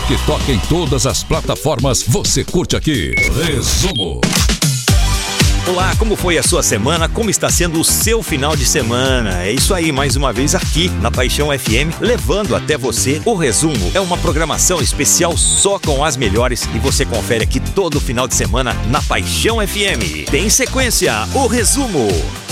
que toca em todas as plataformas, você curte aqui. Resumo. Olá, como foi a sua semana? Como está sendo o seu final de semana? É isso aí, mais uma vez aqui na Paixão FM, levando até você o Resumo. É uma programação especial só com as melhores e você confere aqui todo final de semana na Paixão FM. Tem sequência, o Resumo.